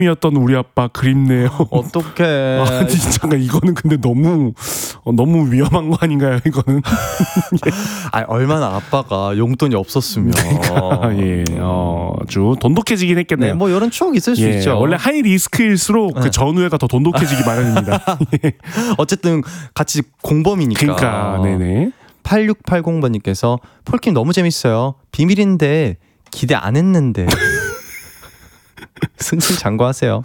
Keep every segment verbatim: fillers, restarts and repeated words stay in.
이었던 우리 아빠 그립네요. 어떡해. 아, 진짜 이거는 근데 너무 어, 너무 위험한 거 아닌가요? 이거는. 아, 얼마나 아빠가 용돈이 없었으면. 예, 어, 아주 돈독해지긴 했겠네요. 네, 뭐 이런 추억 있을 수 예, 있죠. 원래 하이 리스크일수록 네. 그 전후회가 더 돈독해지기 마련입니다. 예. 어쨌든 같이 공범이니까. 그러니까, 네네. 팔육팔공 번님께서 폴킴 너무 재밌어요. 비밀인데 기대 안 했는데. 승승장구하세요.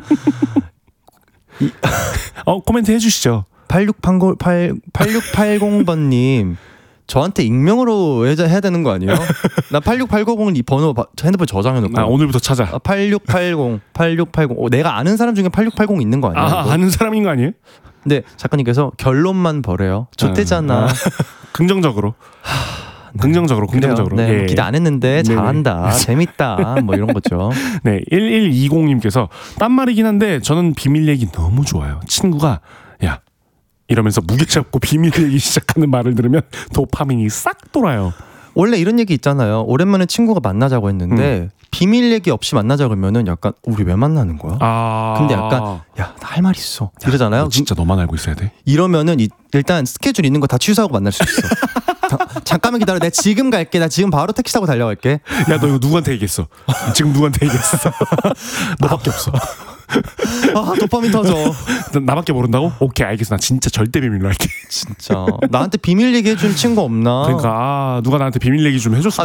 어, 코멘트 해주시죠. 팔육팔공 번님 저한테 익명으로 해야, 해야 되는 거 아니에요? 나 팔육팔공 이 번호 핸드폰 저장해놓고. 아, 오늘부터 찾아. 아, 팔육팔공 팔육팔공 어, 내가 아는 사람 중에 팔육팔공 있는 거 아니야? 아, 이거? 아는 사람인 거 아니에요? 근데 작가님께서 결론만 버려요. 좋대잖아. 아, 긍정적으로. 긍정적으로, 긍정적으로. 네, 뭐 예. 기대 안 했는데 네네. 잘한다, 재밌다, 뭐 이런 거죠. 네, 일일이공님께서 딴 말이긴 한데 저는 비밀 얘기 너무 좋아요. 친구가 야 이러면서 무게 잡고 비밀 얘기 시작하는 말을 들으면 도파민이 싹 돌아요. 원래 이런 얘기 있잖아요. 오랜만에 친구가 만나자고 했는데 음. 비밀 얘기 없이 만나자 그러면은 약간 우리 왜 만나는 거야? 아. 근데 약간 야, 나 할 말 있어. 이러잖아요. 너 진짜 너만 알고 있어야 돼. 이러면은 이, 일단 스케줄 있는 거 다 취소하고 만날 수 있어. 자, 잠깐만 기다려. 내가 지금 갈게. 나 지금 바로 택시 타고 달려갈게. 야, 너 이거 누구한테 얘기했어? 지금 누구한테 얘기했어? 너밖에 없어. 아, 도파민 터져. 나밖에 모른다고? 오케이, 알겠어. 나 진짜 절대 비밀로 할게. 진짜 나한테 비밀 얘기해준 친구 없나? 그러니까 아, 누가 나한테 비밀 얘기 좀 해줬으면